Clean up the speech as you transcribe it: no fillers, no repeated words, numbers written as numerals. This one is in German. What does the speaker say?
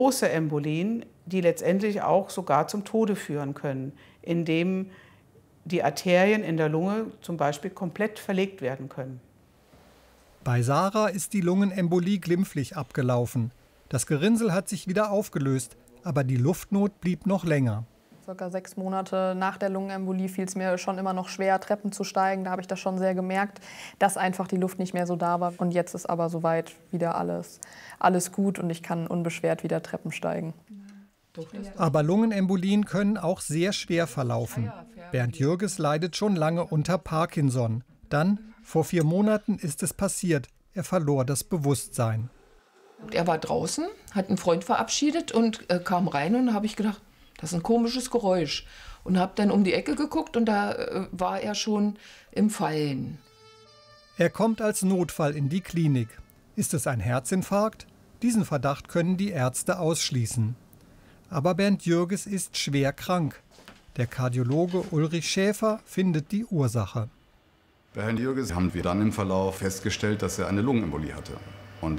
Große Embolien, die letztendlich auch sogar zum Tode führen können, indem die Arterien in der Lunge zum Beispiel komplett verlegt werden können. Bei Sarah ist die Lungenembolie glimpflich abgelaufen. Das Gerinnsel hat sich wieder aufgelöst, aber die Luftnot blieb noch länger. Circa 6 Monate nach der Lungenembolie fiel es mir schon immer noch schwer, Treppen zu steigen. Da habe ich das schon sehr gemerkt, dass einfach die Luft nicht mehr so da war. Und jetzt ist aber soweit wieder alles gut und ich kann unbeschwert wieder Treppen steigen. Aber Lungenembolien können auch sehr schwer verlaufen. Bernd Jürges leidet schon lange unter Parkinson. Dann, vor 4 Monaten, ist es passiert. Er verlor das Bewusstsein. Er war draußen, hat einen Freund verabschiedet und kam rein und da habe ich gedacht, das ist ein komisches Geräusch. Und habe dann um die Ecke geguckt und da war er schon im Fallen. Er kommt als Notfall in die Klinik. Ist es ein Herzinfarkt? Diesen Verdacht können die Ärzte ausschließen. Aber Bernd Jürges ist schwer krank. Der Kardiologe Ulrich Schäfer findet die Ursache. Bei Herrn Jürges haben wir dann im Verlauf festgestellt, dass er eine Lungenembolie hatte.